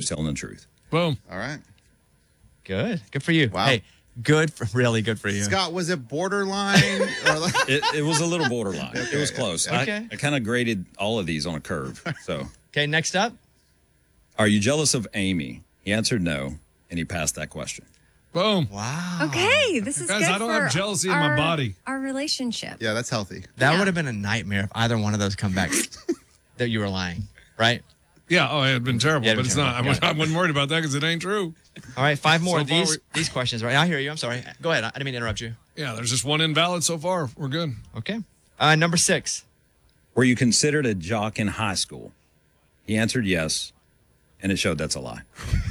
was telling the truth. Boom. All right. Good for you. Wow. Hey, really good for you. Scott, was it borderline? It was a little borderline. It was close. Okay. I kind of graded all of these on a curve. So, Okay, next up. are you jealous of Amy? He answered no, and he passed that question. Boom. Wow. Okay, this is Guys, good I don't for have jealousy in my body. Our relationship. Yeah, that's healthy. That Yeah. would have been a nightmare if either one of those come back that you were lying, right? Yeah, it had been terrible, Yeah, but it'd it's been not. terrible. I wasn't worried about that because it ain't true. All right, 5 more. So far These questions, right? I hear you. I'm sorry. Go ahead. I didn't mean to interrupt you. Yeah, there's just one invalid so far. We're good. Okay. Number 6. Were you considered a jock in high school? He answered yes, and it showed that's a lie.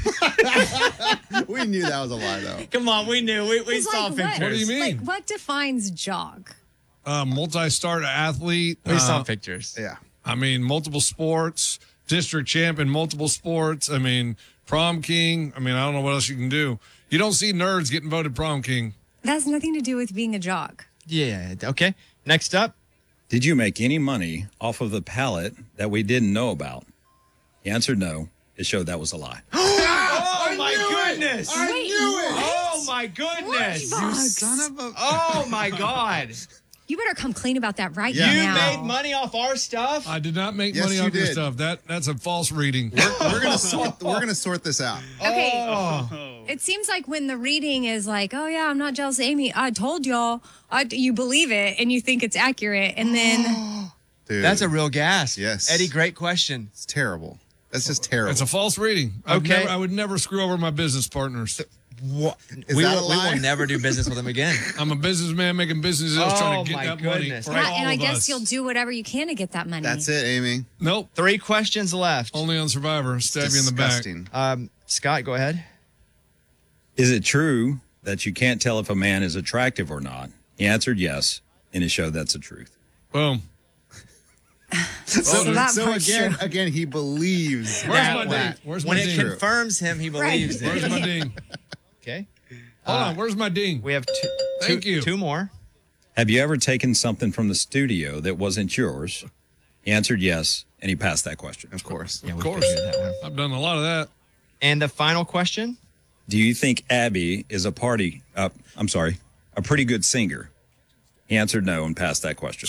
We knew that was a lie, though. Come on, we knew. We It's saw like, pictures. What do you mean? Like, what defines jog? Multi-star athlete. We saw pictures. Yeah. I mean, multiple sports, district champ in multiple sports. I mean, prom king. I mean, I don't know what else you can do. You don't see nerds getting voted prom king. That has nothing to do with being a jog. Yeah. Okay. Next up. Did you make any money off of the pallet that we didn't know about? He answered no. It showed that was a lie. Oh my goodness! I knew it. Oh my goodness! Lunchbox. Son of a. Oh my God! You better come clean about that right Yeah. You now. made money off our stuff. I did not make Yes, money you off your did. stuff. That's a false reading. We're gonna sort this out. Okay. Oh. It seems like when the reading is like, oh, yeah, I'm not jealous of Amy. I told y'all. You believe it and you think it's accurate. And then Dude, That's a real gasp. Yes. Eddie, great question. It's terrible. That's just terrible. It's a false reading. Okay. I would never screw over my business partners. What? Is we that a will, we lie? will never do business with him again. I'm a businessman making business deals Oh, trying to get my that goodness. money. For yeah, all and I of guess us. you'll do whatever you can to get that money. That's it, Amy. Nope. 3 questions left. Only on Survivor. Stab you in the back. Disgusting. Scott, go ahead. Is it true that you can't tell if a man is attractive or not? He answered yes, and it showed that's the truth. Boom. So, that so part's again, he believes. Where's that my way. ding? Where's When my it ding? confirms him, he believes Where's it. my ding? Okay. Hold on. Where's my ding? We have Thank you. 2 more. Have you ever taken something from the studio that wasn't yours? He answered yes, and he passed that question. Of course. Yeah, we Of course. figured that one. I've done a lot of that. And the final question. Do you think Abby is a pretty good singer? He answered no and passed that question.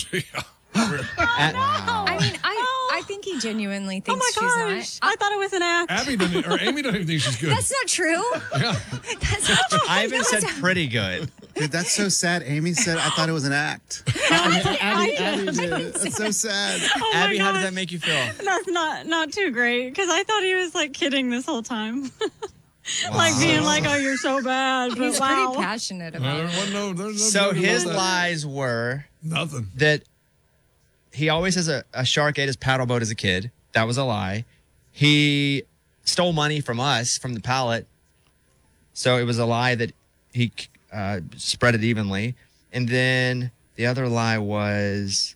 I mean, I think he genuinely thinks Oh my gosh. she's not. I thought it was an act. Abby doesn't, or Amy doesn't even think she's good. That's not true. That's not true. Ivan No, said that's- pretty good. Dude, that's so sad. Amy said, I thought it was an act. Abby did it. That's so sad. Oh my Abby, how does gosh. that make you feel? That's not too great because I thought he was like kidding this whole time. Like being like, oh, you're so bad. But He's wow. pretty passionate There about it. wasn't no, there's no So joke about his that. lies were Nothing. that he always has a shark ate his paddle boat as a kid. That was a lie. He stole money from us, from the pallet. So it was a lie that he spread it evenly. And then the other lie was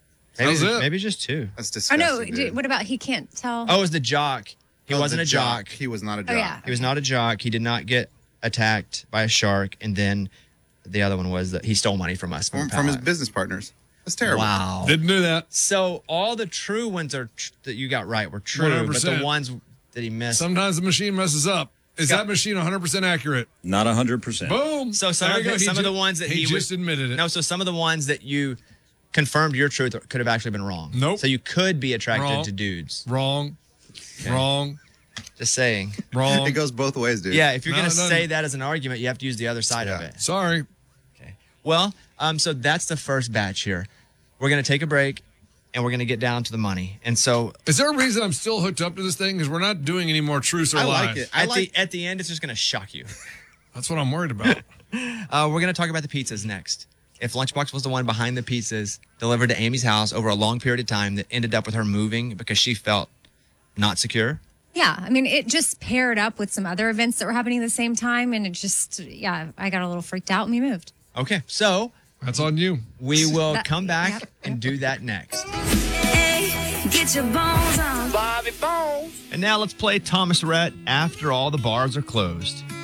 maybe just 2. That's Oh, disgusting. no. dude. What about he can't tell? Oh, it was the jock. He Oh, wasn't the a jock. He was not a jock. Oh, yeah. He was not a jock. He did not get attacked by a shark. And then the other one was that he stole money from us. From his business partners. That's terrible. Wow. Didn't do that. So all the true ones that you got right were true, but the 100%. ones that he missed. Sometimes the machine messes up. Is Scott- that machine 100% accurate? Not 100%. Boom. So some There of, you go. the, some of the ones that he he just was, admitted it. No, so some of the ones that you confirmed your truth could have actually been wrong. Nope. So you could be attracted Wrong. to dudes. Wrong. Okay. Wrong. Just saying. Wrong. It goes both ways, dude. Yeah, if you're No, going to it doesn't. say that as an argument, you have to use the other side of Yeah. it. Sorry. Okay. Well, so that's the first batch here. We're going to take a break, and we're going to get down to the money. And so Is there a reason I'm still hooked up to this thing? Because we're not doing any more truths or I lies. like it. at the end, it's just going to shock you. That's what I'm worried about. We're going to talk about the pizzas next. If Lunchbox was the one behind the pizzas delivered to Amy's house over a long period of time that ended up with her moving because she felt not secure. Yeah, I mean, it just paired up with some other events that were happening at the same time, and it just, I got a little freaked out and we moved. Okay, so That's on you. we will That- come back yep, and do that next. Get your bones on. And now let's play Thomas Rhett After All the Bars Are Closed.